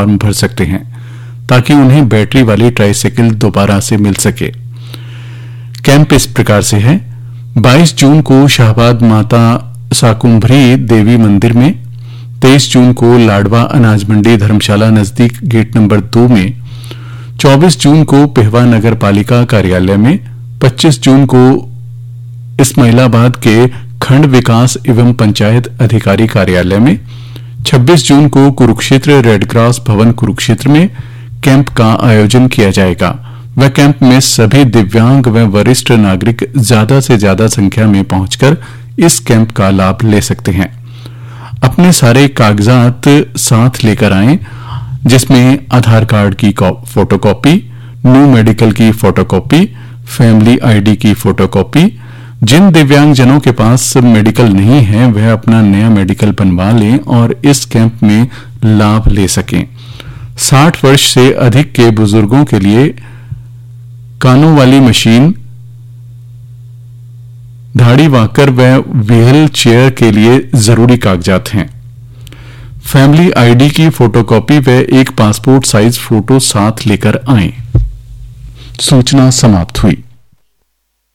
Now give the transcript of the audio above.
Form भर सकते हैं ताकि उन्हें बैटरी वाली ट्राइसाइकिल दोबारा से मिल सके। कैंप इस प्रकार से है: 22 जून को शाहबाद माता साकुंभरी देवी मंदिर में, 23 जून को लाडवा अनाज मंडी धर्मशाला नजदीक गेट नंबर 2 में, 24 जून को पेहवा नगर पालिका कार्यालय में, 25 जून को इस्माइलाबाद के खंड विकास एवं पंचायत अधिकारी कार्यालय में, 26 जून को कुरुक्षेत्र रेड क्रॉस भवन कुरुक्षेत्र में कैंप का आयोजन किया जाएगा। वह कैंप में सभी दिव्यांग व वरिष्ठ नागरिक ज्यादा से ज्यादा संख्या में पहुंचकर इस कैंप का लाभ ले सकते हैं। अपने सारे कागजात साथ लेकर आएं, जिसमें आधार कार्ड की फोटोकॉपी, न्यू मेडिकल की फोटोकॉपी, फैमिली आईडी की फोटोकॉपी। जिन दिव्यांगजनों के पास मेडिकल नहीं है वह अपना नया मेडिकल बनवा लें और इस कैंप में लाभ ले सकें। 60 वर्ष से अधिक के बुजुर्गों के लिए कानों वाली मशीन, धाड़ी वाकर व व्हील चेयर के लिए जरूरी कागजात हैं। फैमिली आईडी की फोटोकॉपी व एक पासपोर्ट साइज फोटो साथ लेकर आएं। सूचना समाप्त हुई।